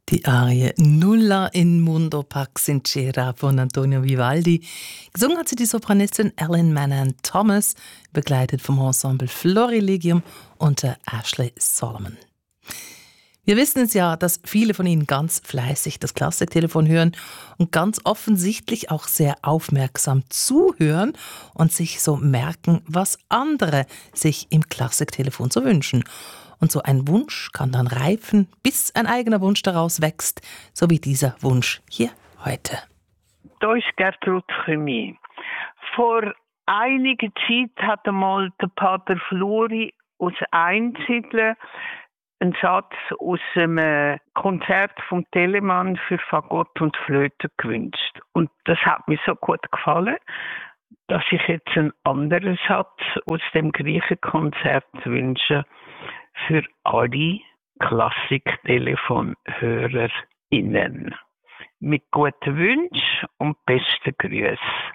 Die Arie Nulla in Mundo Pax Sincera von Antonio Vivaldi. Gesungen hat sie die Sopranistin Ellen Manan Thomas, begleitet vom Ensemble Florilegium unter Ashley Solomon. Wir wissen es ja, dass viele von Ihnen ganz fleißig das Klassiktelefon hören und ganz offensichtlich auch sehr aufmerksam zuhören und sich so merken, was andere sich im Klassiktelefon so wünschen. Und so ein Wunsch kann dann reifen, bis ein eigener Wunsch daraus wächst, so wie dieser Wunsch hier heute. Da ist Gertrud Chemie. Vor einiger Zeit hat einmal der Pater Flori aus Einsiedeln einen Satz aus einem Konzert vom Telemann für Fagott und Flöte gewünscht. Und das hat mir so gut gefallen, dass ich jetzt einen anderen Satz aus dem gleichen Konzert wünsche für alle Klassik-Telefonhörerinnen. Mit guten Wünschen und besten Grüßen.